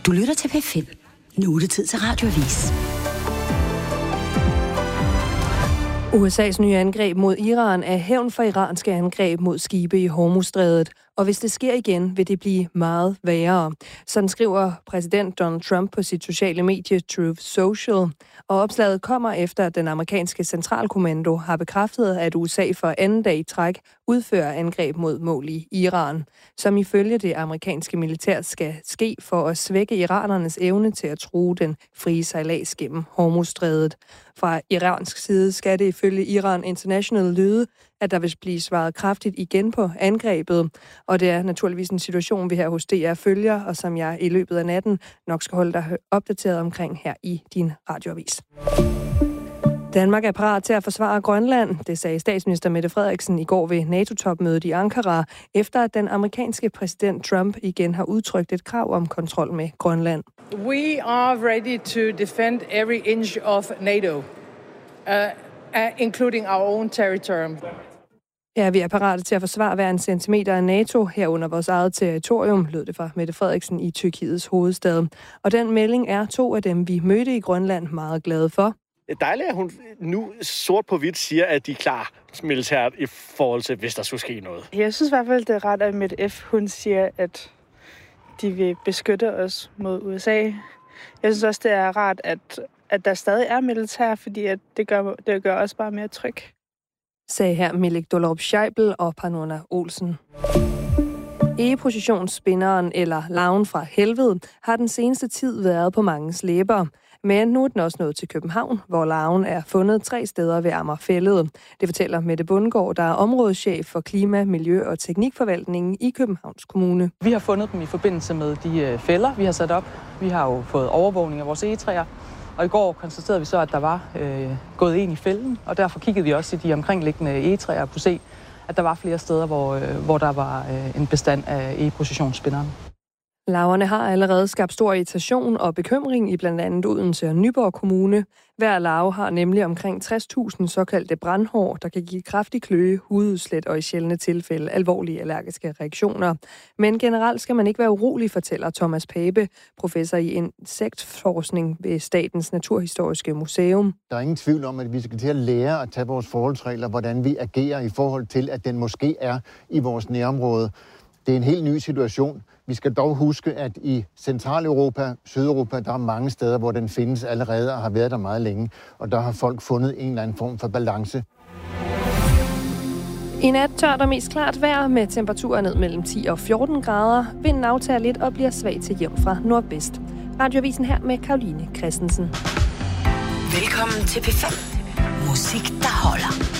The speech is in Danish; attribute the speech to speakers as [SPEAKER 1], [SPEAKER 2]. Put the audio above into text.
[SPEAKER 1] Du lytter til P5. Nu er det tid til Radioavis.
[SPEAKER 2] USA's nye angreb mod Iran er hævn for iranske angreb mod skibe i Hormuzstrædet. Og hvis det sker igen, vil det blive meget værre. Sådan skriver præsident Donald Trump på sit sociale medie Truth Social. Og opslaget kommer efter, at den amerikanske centralkommando har bekræftet, at USA for anden dag i træk udfører angreb mod mål i Iran, som ifølge det amerikanske militær skal ske for at svække iranernes evne til at true den frie sejlads gennem Hormuzstrædet. Fra iransk side skal det ifølge Iran International lyde, at der vil blive svaret kraftigt igen på angrebet. Og det er naturligvis en situation, vi her hos DR følger, og som jeg i løbet af natten nok skal holde dig opdateret omkring her i din radioavis. Danmark er parat til at forsvare Grønland, det sagde statsminister Mette Frederiksen i går ved NATO-topmødet i Ankara, efter at den amerikanske præsident Trump igen har udtrykt et krav om kontrol med Grønland.
[SPEAKER 3] We are ready to defend every inch of NATO, including our own territory.
[SPEAKER 2] Ja, vi er parate til at forsvare hver en centimeter af NATO herunder vores eget territorium, lød det fra Mette Frederiksen i Tyrkiets hovedstad. Og den melding er 2 af dem, vi mødte i Grønland, meget glade for.
[SPEAKER 4] Det er dejligt, at hun nu sort på hvidt siger, at de er klar militært i forhold til, hvis der skulle ske noget.
[SPEAKER 5] Jeg synes i hvert fald, det er ret, at Mette F. hun siger, at de vil beskytte os mod USA. Jeg synes også, det er rart, at der stadig er militær, fordi at det gør os bare mere tryg.
[SPEAKER 2] Sagde her Milik Dollerup-Scheibel og Panona Olsen. Egepositionsspinderen eller larven fra helvede har den seneste tid været på manges læber. Men nu er den også nået til København, hvor larven er fundet 3 steder ved Amagerfælled. Det fortæller Mette Bundgaard, der er områdeschef for klima, miljø og teknikforvaltningen i Københavns Kommune.
[SPEAKER 6] Vi har fundet dem i forbindelse med de fælder, vi har sat op. Vi har jo fået overvågning af vores egetræer. Og i går konstaterede vi så, at der var gået en i fælden, og derfor kiggede vi også i de omkringliggende egetræer og kunne se, at der var flere steder, hvor der var en bestand af egepositionsspinderen.
[SPEAKER 2] Larverne har allerede skabt stor irritation og bekymring i blandt andet Odense og Nyborg Kommune. Hver larve har nemlig omkring 60.000 såkaldte brandhår, der kan give kraftig kløe, hududslæt og i sjældne tilfælde alvorlige allergiske reaktioner. Men generelt skal man ikke være urolig, fortæller Thomas Pape, professor i insektforskning ved Statens Naturhistoriske Museum.
[SPEAKER 7] Der er ingen tvivl om, at vi skal til at lære at tage vores forholdsregler, hvordan vi agerer i forhold til, at den måske er i vores nærområde. Det er en helt ny situation. Vi skal dog huske, at i Centraleuropa, Sydeuropa, der er mange steder, hvor den findes allerede og har været der meget længe. Og der har folk fundet en eller anden form for balance.
[SPEAKER 2] I nat tørt og mest klart vejr med temperaturer ned mellem 10 og 14 grader. Vinden aftager lidt og bliver svag til jævn fra nordvest. Radioavisen her med Caroline Christensen.
[SPEAKER 1] Velkommen til P5. Musik, der holder.